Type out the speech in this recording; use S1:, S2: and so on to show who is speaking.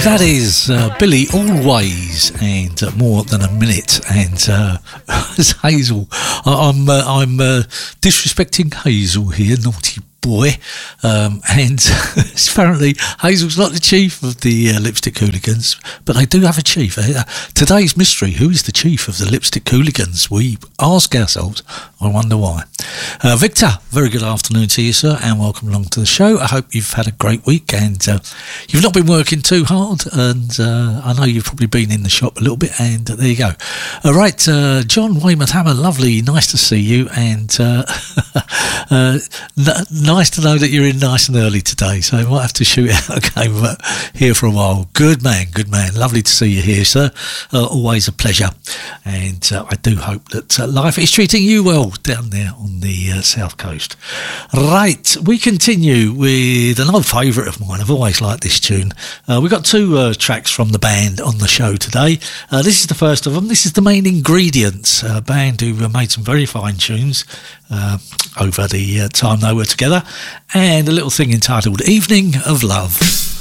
S1: That is Billy Always and More Than a Minute. And Hazel, I'm disrespecting Hazel here, naughty boy. And apparently Hazel's not the chief of the Lipstick Hooligans, but they do have a chief. Today's mystery: who is the chief of the Lipstick Hooligans? We ask ourselves. I wonder why. Victor, very good afternoon to you, sir, and welcome along to the show. I hope you've had a great week and you've not been working too hard, and I know you've probably been in the shop a little bit, and there you go. All right, John Weymouth Hammer, lovely, nice to see you, and nice to know that you're in nice and early today, so I might have to shoot out a game here for a while. Good man, lovely to see you here, sir. Always a pleasure, and I do hope that life is treating you well down there on the south coast. Right, we continue with an old favourite of mine. I've always liked this tune. We've got two tracks from the band on the show today. This is the first of them. This is the Main Ingredients, a band who made some very fine tunes over the time they were together, and a little thing entitled Evening of Love.